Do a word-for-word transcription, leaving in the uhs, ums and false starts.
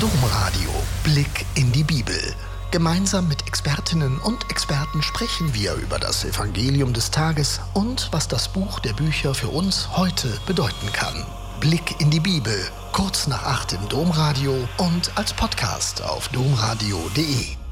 Domradio. Blick in die Bibel. Gemeinsam mit Expertinnen und Experten sprechen wir über das Evangelium des Tages und was das Buch der Bücher für uns heute bedeuten kann. Blick in die Bibel, kurz nach acht im Domradio und als Podcast auf domradio punkt de.